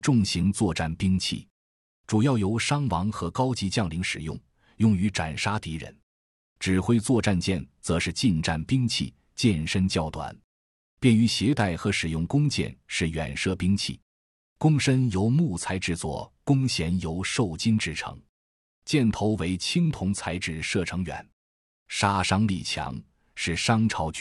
重型作战兵器，主要由伤亡和高级将领使用，用于斩杀敌人。指挥作战剑则是近战兵器，剑身较短，便于携带和使用。弓箭是远射兵器，弓身由木材制作，弓弦由瘦金制成，箭头为青铜材质，射程远，杀伤力强，是商朝军